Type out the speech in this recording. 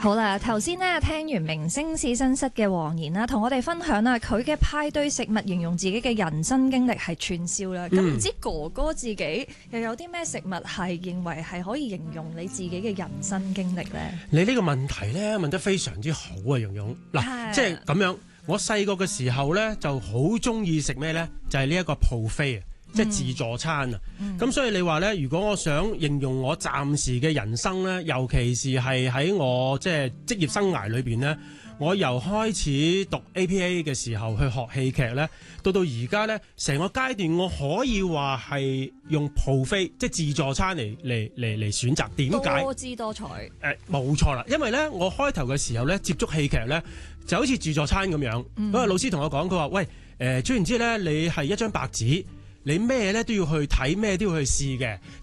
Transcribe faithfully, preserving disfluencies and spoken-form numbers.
好啦，頭先呢聽完明星試身室嘅黃妍啦，同我哋分享啦，佢嘅派對食物形容自己嘅人生經歷係串燒啦。咁唔、嗯、知哥哥自己又有啲咩食物係認為係可以形容你自己嘅人生經歷呢？ 你呢個問題咧問得非常之好啊，蓉蓉。嗱，即係咁樣，我細個嘅時候咧就好中意食咩咧？就係呢一個 buffet 啊。即係自助餐啊！咁、嗯、所以你話咧，如果我想形容我暫時嘅人生咧，尤其是係喺我即係職業生涯裏邊咧，我由開始讀 A P A 嘅時候去學戲劇咧，到到而家咧，成個階段我可以話係用 buffet 即係自助餐嚟嚟嚟嚟選擇。點解？多姿多彩。誒、呃，冇錯啦，因為咧，我開頭嘅時候咧，接觸戲劇咧，就好似自助餐咁樣。嗰、嗯、個老師同我講，佢話：喂，誒、呃，總言之咧，你係一張白紙。你咩咧都要去睇，咩都要去試嘅。